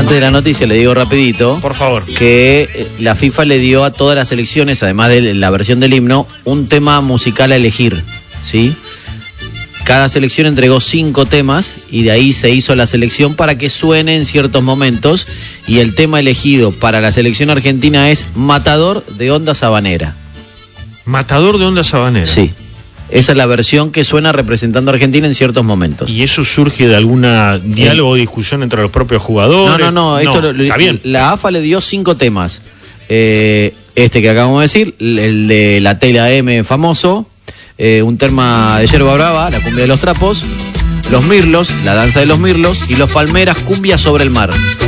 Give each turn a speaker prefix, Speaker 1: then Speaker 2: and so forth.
Speaker 1: Antes de la noticia le digo rapidito,
Speaker 2: por favor,
Speaker 1: que la FIFA le dio a todas las selecciones, además de la versión del himno, un tema musical a elegir, ¿sí? Cada selección entregó 5 temas y de ahí se hizo la selección para que suene en ciertos momentos, y el tema elegido para la selección argentina es Matador de Onda Sabanera.
Speaker 2: Matador de Onda Sabanera.
Speaker 1: Sí. Esa es la versión que suena representando a Argentina en ciertos momentos.
Speaker 2: ¿Y eso surge de alguna diálogo o discusión entre los propios jugadores?
Speaker 1: No,
Speaker 2: está bien.
Speaker 1: La AFA le dio 5 temas. Este que acabamos de decir, el de la tela M famoso, un tema de Yerba Brava, la cumbia de los trapos, los mirlos, la danza de los mirlos, y los Palmeras, cumbia sobre el mar.